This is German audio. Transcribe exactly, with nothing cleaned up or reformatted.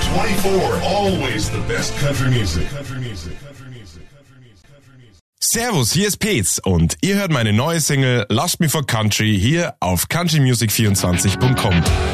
twenty-four, always the best country music. Country music. Country music. Country music. Country music. Servus, hier ist Petz und ihr hört meine neue Single Lost Me for Country hier auf country music vierundzwanzig punkt com.